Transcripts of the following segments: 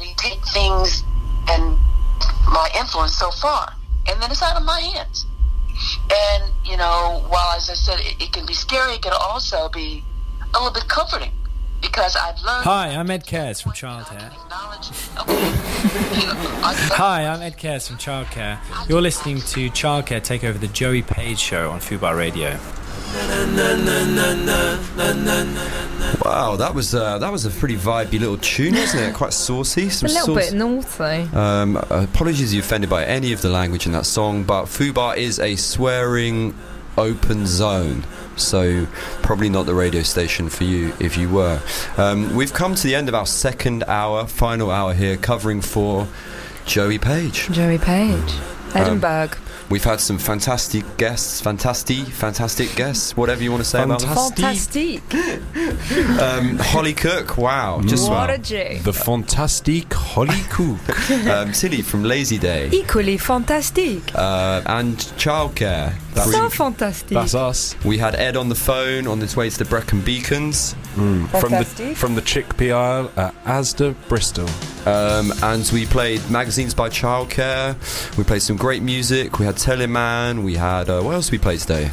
only take things and my influence so far, and then it's out of my hands. And, you know, while, as I said, it can be scary, it can also be a little bit comforting, because I've learned... Hi, I'm Ed Cares from Childcare. Hi, I'm Ed Cares from Childcare. You're listening to Childcare take over the Joey Page Show on Fubar Radio. Wow, that was a pretty vibey little tune, wasn't it? Quite saucy. A little bit naughty. Apologies if you're offended by any of the language in that song, but Fubar is a swearing open zone, so probably not the radio station for you if you were. We've come to the end of our final hour here, covering for Joey Page. Edinburgh. We've had some fantastic guests, fantastic guests, whatever you want to say about them. Fantastique. Holly Cook, wow, just what wow. a G. The fantastic Holly Cook. Tilly from Lazy Day. Equally fantastique. And Childcare. So fantastic. That's us. We had Ed on the phone on his way to the Brecon Beacons. From the Chickpea Isle at Asda, Bristol. And we played magazines by Childcare. We played some great music. We had Teleman. We had what else did we play today?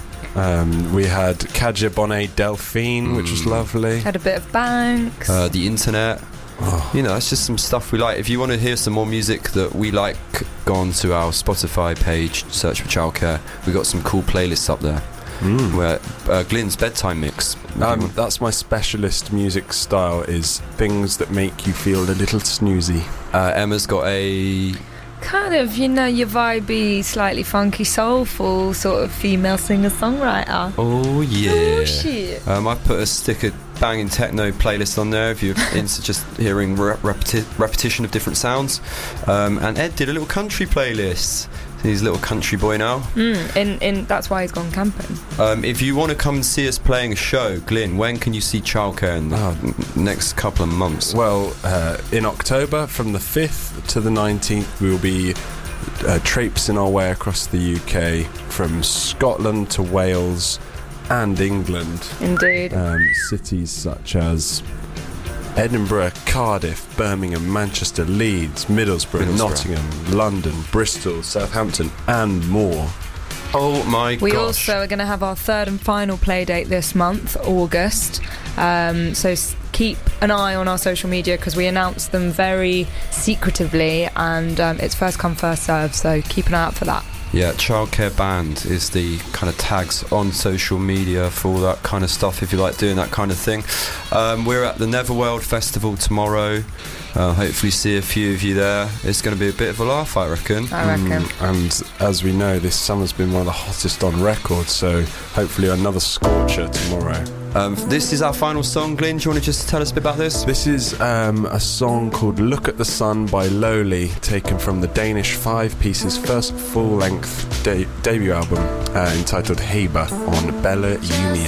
We had Kaja Bonnet Delphine, which was lovely. Had a bit of Banks. The internet. You know, it's just some stuff we like. If you want to hear some more music that we like, go on to our Spotify page, search for Childcare. We got some cool playlists up there. Where Glyn's bedtime mix. That's my specialist music style, is things that make you feel a little snoozy. Emma's got a kind of, you know, your vibey, slightly funky, soulful sort of female singer-songwriter. Oh yeah. Oh shit. I put a sticker banging techno playlist on there if you're into just hearing repetition of different sounds. And Ed did a little country playlist. He's a little country boy now. That's why he's gone camping. If you want to come and see us playing a show, Glyn, when can you see Childcare in the next couple of months? Well, in October, from the 5th to the 19th, we will be traipsing our way across the UK, from Scotland to Wales and England. Indeed. Cities such as Edinburgh, Cardiff, Birmingham, Manchester, Leeds, Middlesbrough, Nottingham, London, Bristol, Southampton, and more. Oh my gosh. We also are going to have our third and final play date this month, August. So keep an eye on our social media, because we announce them very secretively, and it's first come, first serve, so keep an eye out for that. Yeah, Childcare Band is the kind of tags on social media for all that kind of stuff, if you like doing that kind of thing. We're at the Netherworld Festival tomorrow. Hopefully see a few of you there. It's going to be a bit of a laugh, I reckon. And as we know, this summer's been one of the hottest on record, so hopefully another scorcher tomorrow. This is our final song. Glyn, do you want to just tell us a bit about this? This is a song called Look at the Sun by Lowly, taken from the Danish Five Pieces' first full-length debut album, entitled Haber, on Bella Union.